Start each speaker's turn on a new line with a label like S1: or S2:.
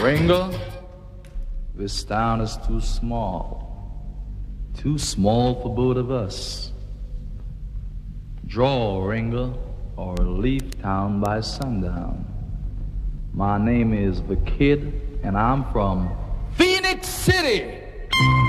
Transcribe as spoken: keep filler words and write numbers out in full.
S1: Ringo, this town is too small. Too small for both of us. Draw, Ringo, or leave town by sundown. My name is The Kid, and I'm from Phoenix City.